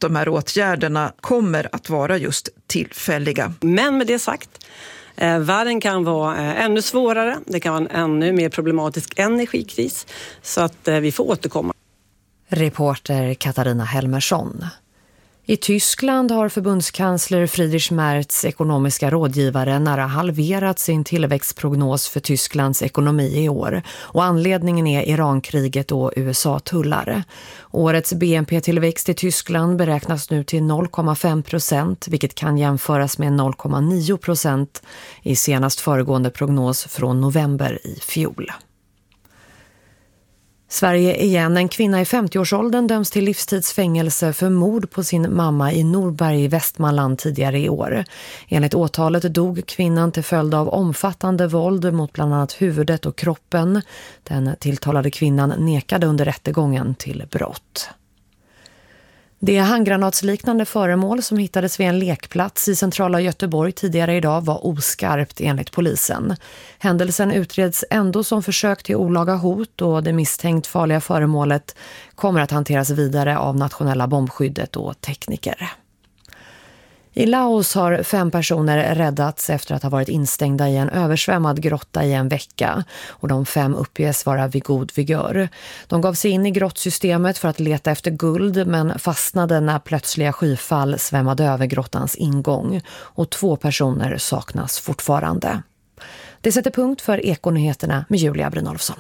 de här åtgärderna kommer att vara just tillfälliga. Men med det sagt, världen kan vara ännu svårare. Det kan vara en ännu mer problematisk energikris. Så att vi får återkomma. Reporter Katarina Helmersson. I Tyskland har förbundskansler Friedrich Merz ekonomiska rådgivare nära halverat sin tillväxtprognos för Tysklands ekonomi i år. Och anledningen är Irankriget och USA-tullar. Årets BNP-tillväxt i Tyskland beräknas nu till 0,5%, vilket kan jämföras med 0,9% i senast föregående prognos från november i fjol. Sverige igen. En kvinna i 50-årsåldern döms till livstidsfängelse för mord på sin mamma i Norberg i Västmanland tidigare i år. Enligt åtalet dog kvinnan till följd av omfattande våld mot bland annat huvudet och kroppen. Den tilltalade kvinnan nekade under rättegången till brott. Det handgranatsliknande föremål som hittades vid en lekplats i centrala Göteborg tidigare idag var oskarpt enligt polisen. Händelsen utreds ändå som försök till olaga hot och det misstänkt farliga föremålet kommer att hanteras vidare av nationella bombskyddet och tekniker. I Laos har 5 personer räddats efter att ha varit instängda i en översvämmad grotta i en vecka och de 5 uppges vara vid god vigör. De gav sig in i grottsystemet för att leta efter guld men fastnade när plötsliga skyfall svämmade över grottans ingång och 2 personer saknas fortfarande. Det sätter punkt för Ekonyheterna med Julia Brynolfsson.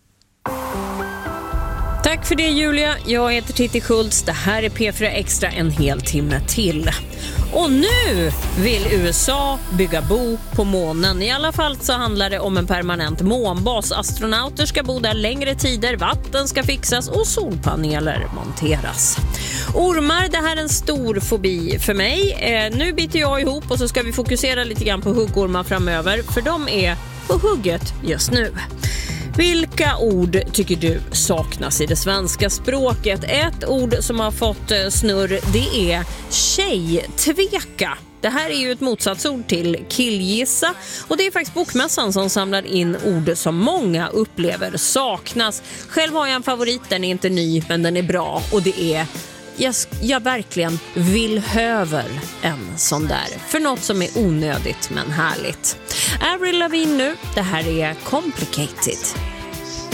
Tack för det Julia, jag heter Titti Schultz, det här är P4 Extra en hel timme till. Och nu vill USA bygga bo på månen. I alla fall så handlar det om en permanent månbas. Astronauter ska bo där längre tider, vatten ska fixas och solpaneler monteras. Ormar, det här är en stor fobi för mig. Nu biter jag ihop och så ska vi fokusera lite grann på huggormar framöver. För de är på hugget just nu. Vilka ord tycker du saknas i det svenska språket? Ett ord som har fått snurr, det är tjejtveka. Det här är ju ett motsatsord till killgissa och det är faktiskt Bokmässan som samlar in ord som många upplever saknas. Själv har jag en favorit, den är inte ny men den är bra och det är jag verkligen vill höver en sån där. För något som är onödigt men härligt. Avril Lavigne nu, det här är Complicated.